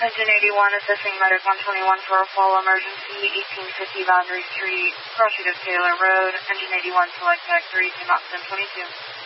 Engine 81 assessing Medic 121 for a fall emergency, 1850 Boundary Street, cross sheet of Taylor Road. Engine 81 select Tag 3 to Mach 1022.